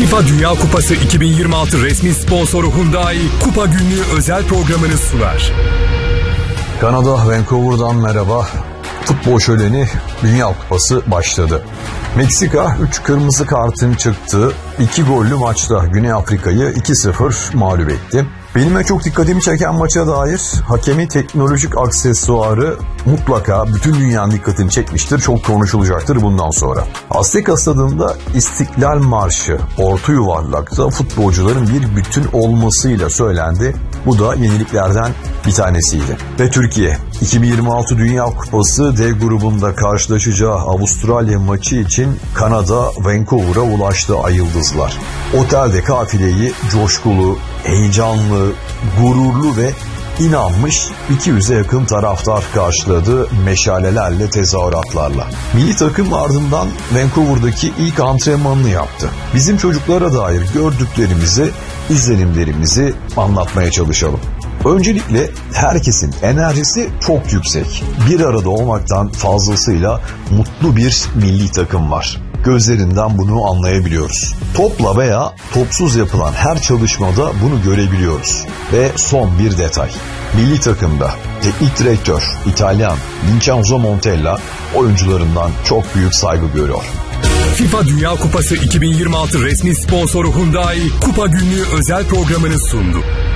FIFA Dünya Kupası 2026 resmi sponsoru Hyundai Kupa Günlüğü özel programını sunar. Kanada Vancouver'dan merhaba. Futbol şöleni Dünya Kupası başladı. Meksika 3 kırmızı kartın çıktığı 2 gollü maçta Güney Afrika'yı 2-0 mağlup etti. Benim en çok dikkatimi çeken maça dair hakemin teknolojik aksesuarı mutlaka bütün dünyanın dikkatini çekmiştir. Çok konuşulacaktır bundan sonra. Azteca Stadı'nda İstiklal Marşı orta yuvarlakta futbolcuların bir bütün olmasıyla söylendi. Bu da yeniliklerden bir tanesiydi. Ve Türkiye 2026 Dünya Kupası D grubunda karşılaşacağı Avustralya maçı için Kanada Vancouver'a ulaştı Ay Yıldızlar. Otelde kafileyi coşkulu, heyecanlı, gururlu ve inanmış 200'e yakın taraftar karşıladı meşalelerle, tezahüratlarla. Milli takım ardından Vancouver'daki ilk antrenmanını yaptı. Bizim çocuklara dair gördüklerimizi, izlenimlerimizi anlatmaya çalışalım. Öncelikle herkesin enerjisi çok yüksek. Bir arada olmaktan fazlasıyla mutlu bir milli takım var. Gözlerinden bunu anlayabiliyoruz. Topla veya topsuz yapılan her çalışmada bunu görebiliyoruz. Ve son bir detay. Milli takımda teknik direktör İtalyan Vincenzo Montella oyuncularından çok büyük saygı görüyor. FIFA Dünya Kupası 2026 resmi sponsoru Hyundai Kupa Günlüğü özel programını sundu.